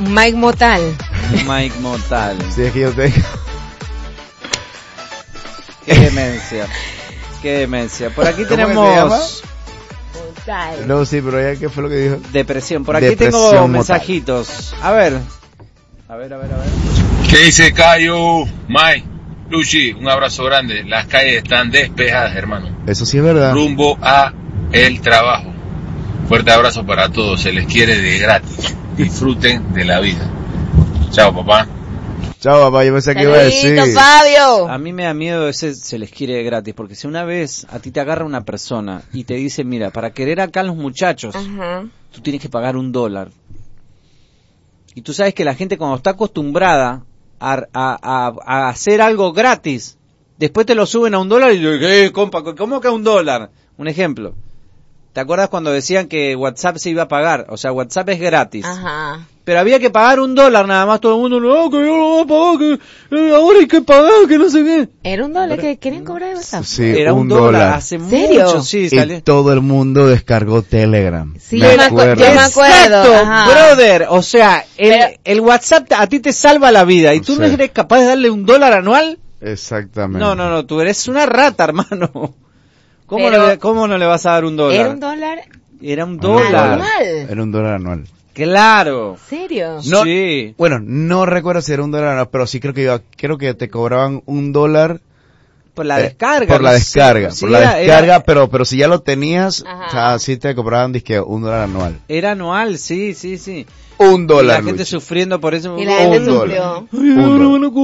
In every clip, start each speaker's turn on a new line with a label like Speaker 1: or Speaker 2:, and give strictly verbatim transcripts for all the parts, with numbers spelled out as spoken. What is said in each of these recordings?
Speaker 1: Mike Motal.
Speaker 2: Mike Motal.
Speaker 3: Sí, es que yo tengo.
Speaker 2: Qué demencia. Qué demencia. Por aquí tenemos...
Speaker 1: Motal.
Speaker 3: No, sí, pero ya, ¿qué fue lo que dijo?
Speaker 2: Depresión. Por aquí
Speaker 3: Depresión
Speaker 2: tengo
Speaker 3: motal.
Speaker 2: mensajitos. A ver. A ver, a ver, a ver.
Speaker 4: ¿Qué dice Cayo? Mike, Luchi, un abrazo grande. Las calles están despejadas, hermano.
Speaker 3: Eso sí es verdad.
Speaker 4: Rumbo a el trabajo. Fuerte abrazo para todos. Se les quiere de gratis. Disfruten de la vida. Chao, papá.
Speaker 3: Chao, papá, yo pensé que iba a decir.
Speaker 1: Saludito, Fabio.
Speaker 2: A mí me da miedo ese se les quiere gratis, porque si una vez a ti te agarra una persona y te dice, mira, para querer acá a los muchachos,
Speaker 1: Ajá.
Speaker 2: tú tienes que pagar un dólar. Y tú sabes que la gente cuando está acostumbrada a, a, a, a hacer algo gratis, después te lo suben a un dólar y yo, ¿qué, compa? ¿Cómo que a un dólar? Un ejemplo. ¿Te acuerdas cuando decían que WhatsApp se iba a pagar? O sea, WhatsApp es gratis.
Speaker 1: Ajá.
Speaker 2: Pero había que pagar un dólar nada más, todo el mundo, no, que yo no voy a pagar, que eh, ahora hay que pagar, que no sé qué.
Speaker 1: Era un dólar que querían cobrar de WhatsApp.
Speaker 3: Sí,
Speaker 2: Era un,
Speaker 3: un
Speaker 2: dólar,
Speaker 3: dólar.
Speaker 2: hace
Speaker 1: ¿Serio?
Speaker 2: mucho, sí,
Speaker 3: Y
Speaker 2: salió.
Speaker 3: todo el mundo descargó Telegram.
Speaker 1: Sí,
Speaker 3: me
Speaker 1: yo me acu-
Speaker 3: acuerdo.
Speaker 1: yo me acuerdo.
Speaker 2: Exacto,
Speaker 1: Ajá.
Speaker 2: brother, o sea, el,
Speaker 1: Pero-
Speaker 2: el WhatsApp a ti te salva la vida y tú
Speaker 3: Sí.
Speaker 2: no eres capaz de darle un dólar anual.
Speaker 3: Exactamente.
Speaker 2: No, no, no, tú eres una rata, hermano. ¿Cómo,
Speaker 1: Pero-
Speaker 2: no le, ¿Cómo no le vas a dar un dólar?
Speaker 1: Era un dólar
Speaker 2: Era un
Speaker 3: Un
Speaker 2: dólar.
Speaker 1: anual.
Speaker 3: Era un dólar anual.
Speaker 2: Claro.
Speaker 1: ¿Serio?
Speaker 3: No,
Speaker 2: Sí.
Speaker 3: Bueno, no recuerdo si era un dólar anual, pero sí creo que iba, creo que te cobraban un dólar
Speaker 2: Por la
Speaker 3: eh,
Speaker 2: descarga.
Speaker 3: por la
Speaker 2: no sé.
Speaker 3: descarga,
Speaker 2: Sí,
Speaker 3: por la
Speaker 2: era-
Speaker 3: descarga,
Speaker 2: era-
Speaker 3: pero pero si ya lo tenías,
Speaker 1: Ajá.
Speaker 3: o sea, sí te cobraban disque un dólar anual.
Speaker 2: Era anual, sí, sí, sí.
Speaker 3: Un
Speaker 2: Y
Speaker 3: dólar.
Speaker 2: la gente
Speaker 3: Lucho.
Speaker 2: sufriendo por eso.
Speaker 1: Y la gente
Speaker 3: Un
Speaker 1: sufrió.
Speaker 3: dólar.
Speaker 2: Ay,
Speaker 3: Un
Speaker 2: ahora
Speaker 3: dólar.
Speaker 2: van a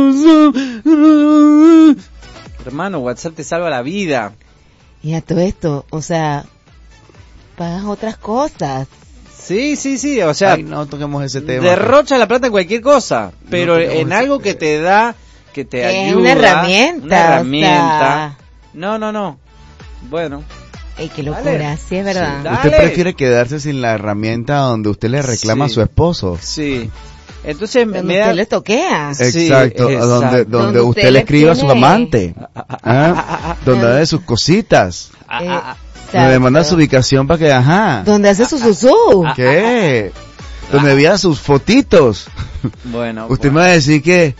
Speaker 2: cobrar WhatsApp. Hermano, WhatsApp te salva la vida.
Speaker 1: Y a todo esto, o sea, pagas otras cosas.
Speaker 2: Sí, sí, sí, o sea,
Speaker 3: Ay, no toquemos ese tema.
Speaker 2: derrocha la plata en cualquier cosa, pero
Speaker 3: toquemos
Speaker 2: en
Speaker 3: ese
Speaker 2: algo que
Speaker 3: tema.
Speaker 2: te da, que te
Speaker 1: Es
Speaker 2: ayuda.
Speaker 1: una herramienta,
Speaker 2: Una herramienta.
Speaker 1: o sea.
Speaker 2: No, no, no. Bueno,
Speaker 1: Ey, qué
Speaker 2: Dale.
Speaker 1: locura, sí es verdad.
Speaker 2: Dale.
Speaker 3: Usted prefiere quedarse sin la herramienta donde usted le reclama
Speaker 2: Sí.
Speaker 3: a su esposo.
Speaker 2: sí. Entonces me,
Speaker 1: Donde
Speaker 2: me da...
Speaker 1: usted le toquea.
Speaker 2: Sí,
Speaker 3: Exacto, a donde,
Speaker 2: exacto.
Speaker 3: donde
Speaker 1: Donde
Speaker 3: usted,
Speaker 1: usted
Speaker 3: le
Speaker 1: le
Speaker 3: escribe a su
Speaker 1: tiene-
Speaker 3: amante, ¿ah? donde da de sus cositas,
Speaker 2: Ah,
Speaker 1: Eh,
Speaker 2: ah, ah.
Speaker 3: donde le manda
Speaker 1: exacto.
Speaker 3: su ubicación para que, ajá,
Speaker 1: Donde hace su susú.
Speaker 3: ¿qué? Donde envía sus fotitos.
Speaker 2: Bueno.
Speaker 3: Usted me
Speaker 2: bueno.
Speaker 3: va a decir que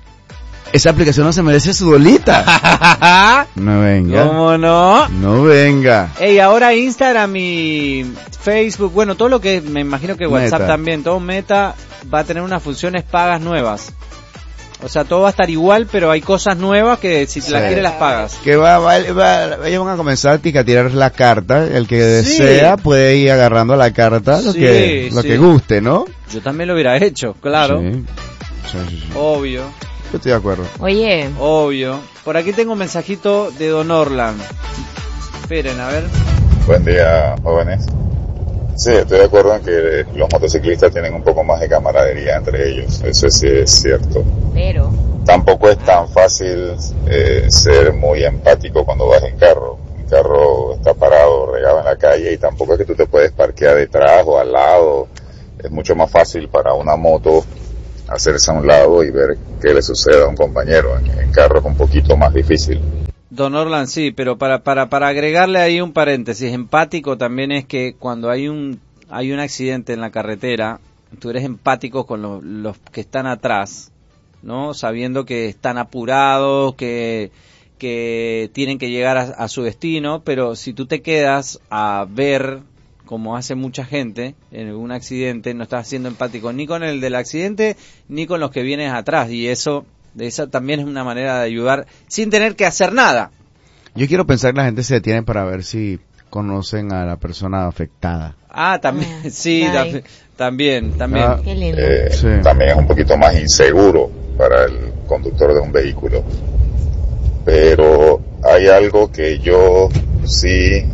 Speaker 3: esa aplicación no se merece su dolita. No venga,
Speaker 2: ¿Cómo no?
Speaker 3: no venga.
Speaker 2: Ey, ahora Instagram y Facebook, bueno, todo lo que me imagino que WhatsApp
Speaker 3: Meta.
Speaker 2: también, todo Meta va a tener unas funciones pagas nuevas. O sea, todo va a estar igual, pero hay cosas nuevas que si te las
Speaker 3: Sí.
Speaker 2: quieres las pagas.
Speaker 3: Que va, va, va- ellos van a comenzar a tic- a tirar la carta. El que
Speaker 2: Sí.
Speaker 3: desea puede ir agarrando la carta lo
Speaker 2: Sí,
Speaker 3: que lo
Speaker 2: sí.
Speaker 3: que guste, ¿no?
Speaker 2: Yo también lo hubiera hecho, claro.
Speaker 3: Sí. Sí, sí, sí.
Speaker 2: Obvio,
Speaker 3: Yo estoy de acuerdo.
Speaker 1: Oye,
Speaker 2: obvio. Por aquí tengo un mensajito de Don Orlan. Esperen, a ver.
Speaker 5: Buen día, jóvenes. Sí, estoy de acuerdo en que los motociclistas tienen un poco más de camaradería entre ellos, eso sí es cierto.
Speaker 1: pero...
Speaker 5: Tampoco es tan fácil eh, ser muy empático cuando vas en carro. Un carro está parado, regado en la calle y tampoco es que tú te puedes parquear detrás o al lado. Es mucho más fácil para una moto hacerse a un lado y ver qué le sucede a un compañero. En, en carro es un poquito más difícil.
Speaker 2: Don Orlan, sí, pero para, para, para agregarle ahí un paréntesis, empático también es que cuando hay un, hay un accidente en la carretera, tú eres empático con los, los que están atrás, ¿no? Sabiendo que están apurados, que, que tienen que llegar a, a su destino, pero si tú te quedas a ver, como hace mucha gente en un accidente, no estás siendo empático ni con el del accidente, ni con los que vienen atrás, y eso... De esa también es una manera de ayudar sin tener que hacer nada.
Speaker 3: Yo quiero pensar que la gente se detiene para ver si conocen a la persona afectada.
Speaker 2: Ah, también,
Speaker 1: Ah,
Speaker 2: sí,
Speaker 1: like.
Speaker 2: tam- también, también.
Speaker 3: Ah,
Speaker 1: Qué lindo.
Speaker 5: Eh,
Speaker 3: Sí.
Speaker 5: También es un poquito más inseguro para el conductor de un vehículo. Pero hay algo que yo sí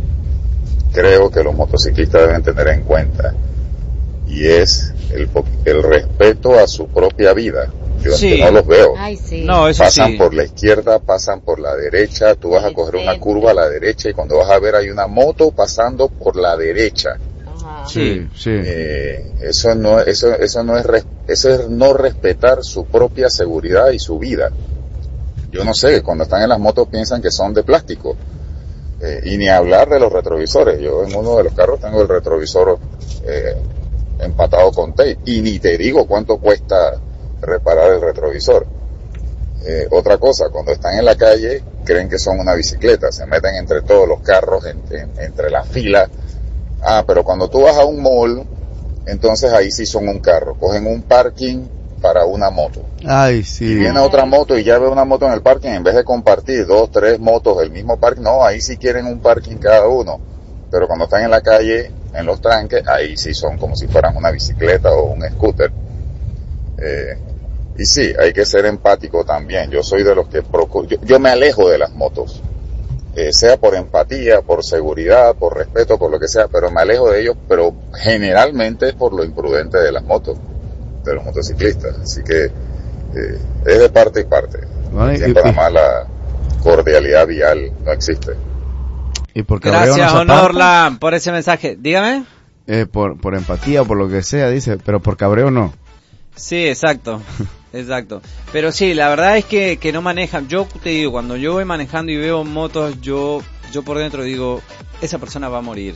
Speaker 5: creo que los motociclistas deben tener en cuenta, y es el, po- el respeto a su propia vida. Yo,
Speaker 2: Sí.
Speaker 5: yo no los veo.
Speaker 1: Ay, sí.
Speaker 2: No, eso
Speaker 5: Pasan
Speaker 2: sí.
Speaker 5: por la izquierda, pasan por la derecha, tú vas a coger una curva a la derecha y cuando vas a ver hay una moto pasando por la derecha.
Speaker 1: Ajá.
Speaker 2: Sí.
Speaker 3: sí.
Speaker 5: Eh, eso no, eso, eso no es, res- eso es no respetar su propia seguridad y su vida. Yo no sé, cuando están en las motos piensan que son de plástico. Eh, y ni hablar de los retrovisores. Yo en uno de los carros tengo el retrovisor eh, empatado con tape. Y ni te digo cuánto cuesta reparar el retrovisor. Eh, otra cosa, cuando están en la calle, creen que son una bicicleta, se meten entre todos los carros, en, en, entre las filas. Ah, pero cuando tú vas a un mall, entonces ahí sí son un carro. Cogen un parking para una moto.
Speaker 3: Ay, sí.
Speaker 5: Y viene otra moto y ya ve una moto en el parking, en vez de compartir dos, tres motos del mismo parking, no, ahí sí quieren un parking cada uno. Pero cuando están en la calle, en los tranques, ahí sí son como si fueran una bicicleta o un scooter. Eh, y sí, hay que ser empático también. Yo soy de los que procuro, yo, yo me alejo de las motos. Eh, sea por empatía, por seguridad, por respeto, por lo que sea, pero me alejo de ellos, pero generalmente es por lo imprudente de las motos, de los motociclistas. Así que eh, es de parte y parte.
Speaker 3: Vale,
Speaker 5: Aquí en
Speaker 3: y-
Speaker 5: Panamá la cordialidad vial no existe.
Speaker 3: Y por cabreo
Speaker 2: Gracias,
Speaker 3: no se aparta,
Speaker 2: Honorlan, por ese mensaje. Dígame.
Speaker 3: eh, por, por empatía o por lo que sea, dice, pero por cabreo no.
Speaker 2: Sí, exacto, exacto. Pero sí, la verdad es que, que no manejan. Yo te digo, cuando yo voy manejando y veo motos, yo yo por dentro digo, esa persona va a morir.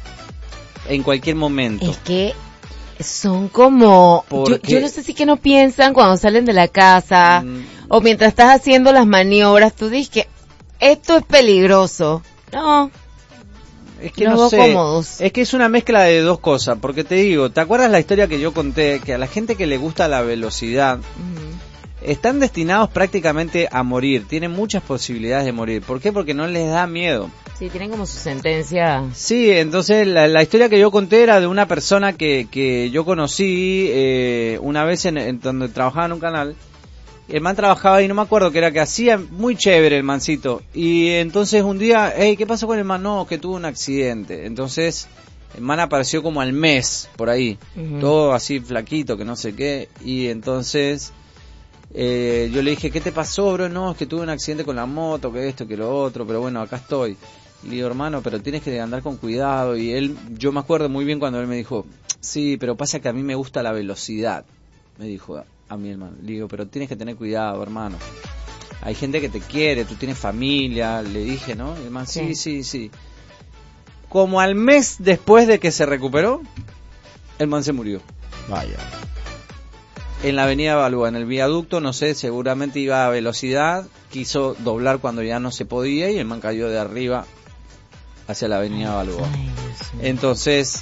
Speaker 2: En cualquier momento.
Speaker 1: Es que son como... Yo,
Speaker 2: Porque-
Speaker 1: yo no sé si que no piensan cuando salen de la casa
Speaker 2: Mm,
Speaker 1: o mientras estás haciendo las maniobras, tú dices que esto es peligroso. No,
Speaker 2: Es que
Speaker 1: Los
Speaker 2: no
Speaker 1: veo
Speaker 2: sé,
Speaker 1: cómodos.
Speaker 2: es que es una mezcla de dos cosas, porque te digo, ¿te acuerdas la historia que yo conté? Que a la gente que le gusta la velocidad,
Speaker 1: ujú,
Speaker 2: están destinados prácticamente a morir, tienen muchas posibilidades de morir. ¿Por qué? Porque no les da miedo.
Speaker 1: sí, tienen como su sentencia.
Speaker 2: Sí, entonces la, la historia que yo conté era de una persona que, que yo conocí eh, una vez en, en donde trabajaba en un canal. El man trabajaba y no me acuerdo qué era que hacía, muy chévere el mancito. Y entonces un día, hey, ¿qué pasó con el man? No, que tuvo un accidente. Entonces el man apareció como al mes, por ahí,
Speaker 1: Ujú.
Speaker 2: todo así flaquito, que no sé qué. Y entonces eh, yo le dije, ¿qué te pasó, bro? No, es que tuve un accidente con la moto, que esto, que lo otro, pero bueno, acá estoy. Y le digo, hermano, pero tienes que andar con cuidado. Y él, yo me acuerdo muy bien cuando él me dijo, sí, pero pasa que a mí me gusta la velocidad. Me dijo a mi hermano. Le digo, pero tienes que tener cuidado, hermano. Hay gente que te quiere, tú tienes familia. Le dije, ¿no? Y el man, sí, sí, sí. Como al mes después de que se recuperó, el man se murió.
Speaker 3: Vaya.
Speaker 2: En la avenida Balboa, en el viaducto, no sé, seguramente iba a velocidad, quiso doblar cuando ya no se podía y el man cayó de arriba hacia la avenida Balboa.
Speaker 1: Ay, Dios mío.
Speaker 2: Entonces,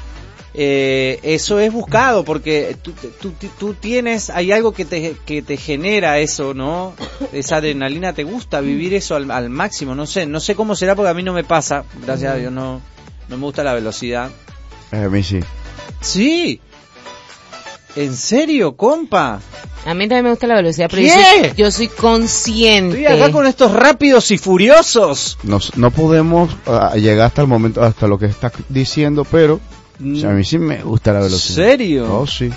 Speaker 2: eh, eso es buscado porque tú, tú, tú, tú tienes, hay algo que te, que te genera eso, ¿no? Esa adrenalina, te gusta vivir eso al, al máximo, no sé, no sé cómo será porque a mí no me pasa, gracias a Dios no, no me gusta la velocidad.
Speaker 3: Eh, a mí sí.
Speaker 2: Sí, ¿en serio, compa?
Speaker 1: A mí también me gusta la velocidad, pero yo
Speaker 2: ¿Qué?
Speaker 1: soy, yo soy consciente.
Speaker 2: Estoy acá con estos rápidos y furiosos.
Speaker 3: Nos, no podemos ah, llegar hasta el momento, hasta lo que estás diciendo, pero o sea, a mí sí me gusta la
Speaker 2: ¿En
Speaker 3: velocidad.
Speaker 2: serio?
Speaker 3: Oh, sí.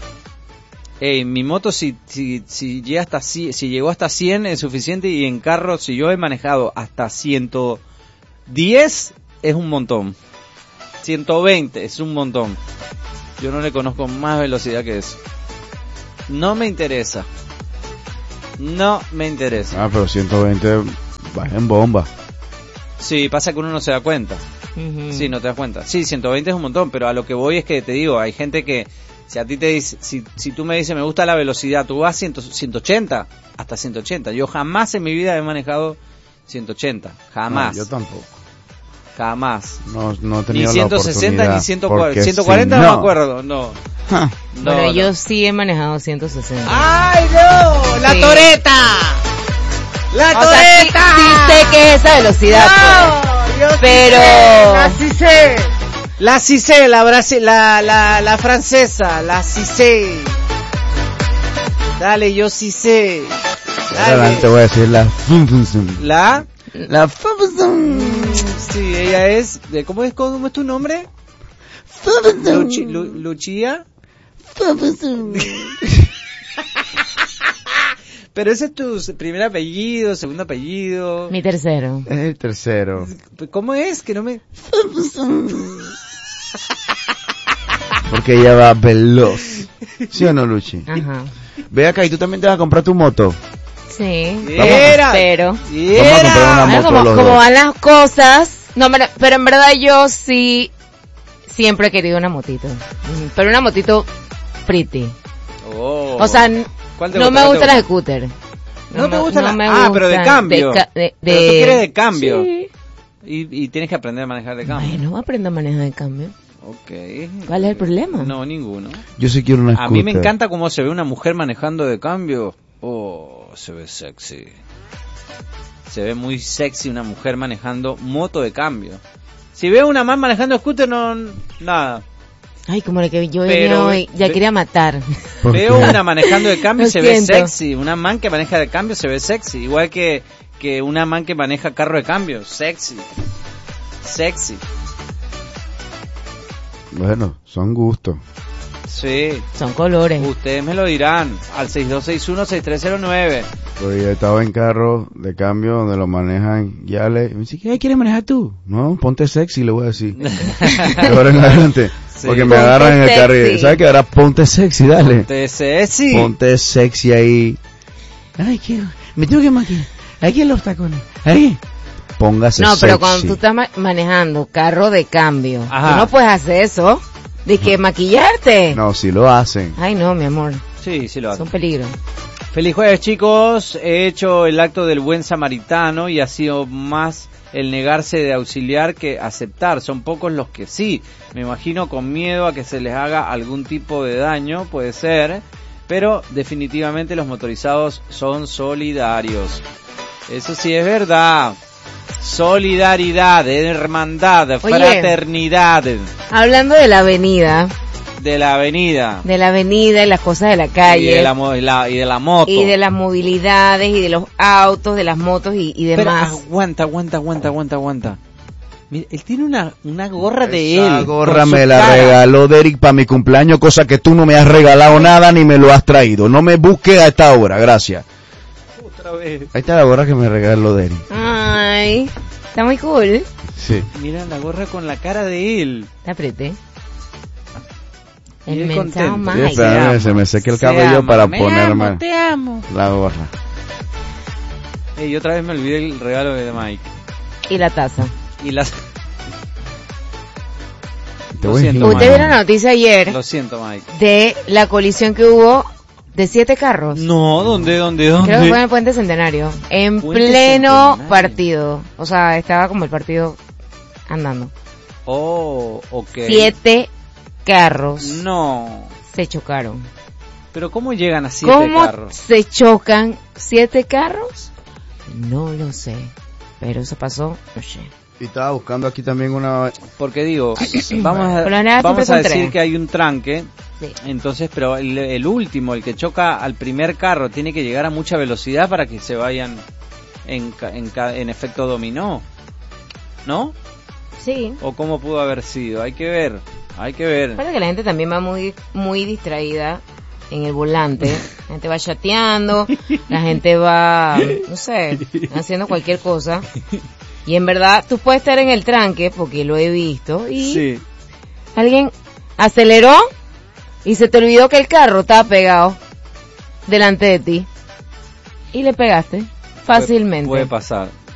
Speaker 2: Ey, mi moto si, si, si, llega hasta, ci- si llegó hasta cien es suficiente y en carro si yo he manejado hasta ciento diez es un montón. ciento veinte es un montón. Yo no le conozco más velocidad que eso. No me interesa. No me interesa.
Speaker 3: Ah, pero ciento veinte va en bomba.
Speaker 2: Sí, pasa que uno no se da cuenta.
Speaker 1: Ujú.
Speaker 2: Sí, no te das cuenta. Sí, ciento veinte es un montón, pero a lo que voy es que te digo, hay gente que si a ti te dice, si, si tú me dices me gusta la velocidad, tú vas cien, ciento ochenta, hasta ciento ochenta. Yo jamás en mi vida he manejado ciento ochenta, jamás,
Speaker 3: No, yo tampoco.
Speaker 2: jamás.
Speaker 3: No, no he
Speaker 2: Ni
Speaker 3: tenido
Speaker 2: ciento
Speaker 3: la
Speaker 2: sesenta
Speaker 3: oportunidad,
Speaker 2: ni ciento cuarenta.
Speaker 3: porque
Speaker 2: ciento
Speaker 3: si
Speaker 2: cuarenta no me acuerdo, no.
Speaker 3: Ja.
Speaker 2: No,
Speaker 1: Pero
Speaker 2: no.
Speaker 1: yo sí he manejado ciento sesenta.
Speaker 2: ¡Ay, no! ¡La
Speaker 1: Sí.
Speaker 2: toreta! ¡La
Speaker 1: O sea, sí,
Speaker 2: toreta!
Speaker 1: sí sé que es esa velocidad,
Speaker 2: No, yo sí
Speaker 1: pero-
Speaker 2: sé, la sí sé. La sí sé, la, brasi- la, la, la francesa, la sí sé. Dale, yo sí sé.
Speaker 3: Adelante voy a decir la fum, fum, fum.
Speaker 2: La,
Speaker 3: La fum, fum, fum.
Speaker 2: sí, ella es, de, ¿cómo es, cómo es tu nombre?
Speaker 3: Fum, fum, fum.
Speaker 2: Luchi, Lu- Luchía.
Speaker 3: Fum, fum, fum.
Speaker 2: Pero ese es tu primer apellido, segundo apellido.
Speaker 1: Mi tercero.
Speaker 3: Es el tercero.
Speaker 2: ¿Cómo es? Que no me...
Speaker 3: Porque ella va veloz. ¿Sí o no, Luchi?
Speaker 1: Ajá.
Speaker 3: Ve acá, y tú también te vas a comprar tu moto.
Speaker 1: Sí.
Speaker 2: Era.
Speaker 1: Pero.
Speaker 2: Era.
Speaker 3: Vamos a comprar una
Speaker 1: Ah,
Speaker 3: moto
Speaker 1: como,
Speaker 3: los
Speaker 1: como
Speaker 3: dos.
Speaker 1: van las cosas. No, pero, pero en verdad yo sí, siempre he querido una motito. Ujú, pero una motito pretty.
Speaker 2: Oh.
Speaker 1: O sea, n-
Speaker 2: ¿Cuál te
Speaker 1: no
Speaker 2: gusta?
Speaker 1: me
Speaker 2: ¿Cuál te
Speaker 1: gustan las
Speaker 2: gusta?
Speaker 1: scooters.
Speaker 2: ¿No te gustan las-
Speaker 1: me
Speaker 2: ah, pero de
Speaker 1: gustan.
Speaker 2: cambio.
Speaker 1: ca- de-
Speaker 2: Pero tú
Speaker 1: de-
Speaker 2: quieres de cambio.
Speaker 1: Sí.
Speaker 2: Y, y tienes que aprender a manejar de cambio.
Speaker 1: Bueno, aprendo a manejar de cambio.
Speaker 2: Ok.
Speaker 1: ¿Cuál es el problema?
Speaker 2: No, ninguno.
Speaker 3: Yo sí quiero una
Speaker 2: A
Speaker 3: scooter.
Speaker 2: mí me encanta cómo se ve una mujer manejando de cambio. Oh, se ve sexy. Se ve muy sexy una mujer manejando moto de cambio. Si veo una más manejando scooter, no, nada.
Speaker 1: Ay, como la que yo
Speaker 2: Pero
Speaker 1: venía hoy, ya
Speaker 2: ve-
Speaker 1: quería matar.
Speaker 3: ¿Por
Speaker 2: Veo
Speaker 3: qué?
Speaker 2: una manejando de cambio y
Speaker 1: Lo
Speaker 2: se
Speaker 1: siento.
Speaker 2: ve sexy. Una man que maneja de cambio se ve sexy. Igual que, que una man que maneja carro de cambio. Sexy. Sexy.
Speaker 3: Bueno, son gustos.
Speaker 2: Sí.
Speaker 1: Son colores.
Speaker 2: Ustedes me lo dirán. Al seis dos seis uno seis tres cero nueve.
Speaker 3: Porque yo estaba en carro de cambio donde lo manejan ya le me dice, ¿qué quieres manejar tú? No, ponte sexy, le voy a decir. De ahora en adelante.
Speaker 2: Sí.
Speaker 3: Porque me
Speaker 1: Ponte
Speaker 3: agarran en el carro y,
Speaker 1: sexy.
Speaker 3: ¿sabes qué? Ahora ponte sexy, dale.
Speaker 2: Ponte sexy.
Speaker 3: Ponte sexy ahí. Ay, quiero, me tengo que maquillar. Aquí en los tacones. Ahí. Póngase
Speaker 1: No,
Speaker 3: sexy.
Speaker 1: pero cuando tú estás ma- manejando carro de cambio,
Speaker 2: Ajá.
Speaker 1: tú no puedes hacer eso. De que maquillarte.
Speaker 3: No, si lo hacen.
Speaker 1: Ay, no, mi amor.
Speaker 2: Sí, sí lo hace.
Speaker 1: Son peligros.
Speaker 2: Feliz jueves, chicos. He hecho el acto del buen samaritano y ha sido más el negarse de auxiliar que aceptar. Son pocos los que sí. Me imagino con miedo a que se les haga algún tipo de daño, puede ser. Pero definitivamente los motorizados son solidarios. Eso sí es verdad. Solidaridad, hermandad, fraternidad
Speaker 1: Hablando de la avenida,
Speaker 2: de la avenida
Speaker 1: de la avenida y las cosas de la
Speaker 2: y
Speaker 1: calle,
Speaker 2: de la, mo- y la- y de la moto.
Speaker 1: y de las movilidades y de los autos, de las motos y, y
Speaker 2: Pero
Speaker 1: demás.
Speaker 2: aguanta, aguanta, aguanta, aguanta, aguanta. Mira, él tiene una, una gorra de
Speaker 3: Esa
Speaker 2: él.
Speaker 3: gorra
Speaker 2: con su
Speaker 3: me la
Speaker 2: cara.
Speaker 3: regaló Derek para mi cumpleaños, cosa que tú no me has regalado nada ni me lo has traído. No me busques a esta hora, gracias.
Speaker 2: Otra vez.
Speaker 3: Ahí está la gorra que me regaló Derek.
Speaker 1: Ay, está muy cool.
Speaker 3: Sí.
Speaker 2: Mira la gorra con la cara de él.
Speaker 1: Te apreté.
Speaker 2: Y
Speaker 1: El
Speaker 2: él
Speaker 1: mensaje
Speaker 2: contento.
Speaker 1: más
Speaker 3: Sí,
Speaker 1: allá.
Speaker 3: espérame, se me seque el
Speaker 2: Se
Speaker 3: cabello
Speaker 2: ama.
Speaker 3: para
Speaker 2: Me
Speaker 3: ponerme
Speaker 2: amo, te amo.
Speaker 3: la gorra.
Speaker 2: Y otra vez me olvidé el regalo de Mike.
Speaker 1: Y la taza.
Speaker 2: Y las...
Speaker 3: Te
Speaker 2: Lo
Speaker 3: voy a
Speaker 2: siento,
Speaker 3: filmar.
Speaker 1: Usted vio la noticia ayer
Speaker 2: Lo siento, Mike.
Speaker 1: de la colisión que hubo de siete carros.
Speaker 2: No, ¿dónde, dónde, dónde?
Speaker 1: Creo que fue en el Puente Centenario. En
Speaker 2: Puente
Speaker 1: pleno
Speaker 2: Centenario.
Speaker 1: partido. O sea, estaba como el partido andando.
Speaker 2: Oh, ok.
Speaker 1: Siete carros
Speaker 2: No.
Speaker 1: se chocaron.
Speaker 2: Pero ¿cómo llegan a siete
Speaker 1: ¿Cómo
Speaker 2: carros?
Speaker 1: se chocan siete carros? No lo sé. Pero eso pasó, no sé.
Speaker 3: Y estaba buscando aquí también una...
Speaker 2: Porque digo, vamos a,
Speaker 1: Por lo general
Speaker 2: vamos
Speaker 1: siempre
Speaker 2: a
Speaker 1: son
Speaker 2: decir
Speaker 1: tres.
Speaker 2: que hay un tranque.
Speaker 1: Sí.
Speaker 2: Entonces, pero el, el último, el que choca al primer carro, tiene que llegar a mucha velocidad para que se vayan en, ca- en, ca- en efecto dominó, ¿no?
Speaker 1: Sí.
Speaker 2: ¿O cómo pudo haber sido? Hay que ver, hay que ver.
Speaker 1: Parece que la gente también va muy, muy distraída en el volante. La gente va chateando, la gente va, no sé, haciendo cualquier cosa. Y en verdad, tú puedes estar en el tranque, porque lo he visto, y
Speaker 2: Sí.
Speaker 1: alguien aceleró y se te olvidó que el carro estaba pegado delante de ti. Y le pegaste fácilmente.
Speaker 2: Puede, puede pasar.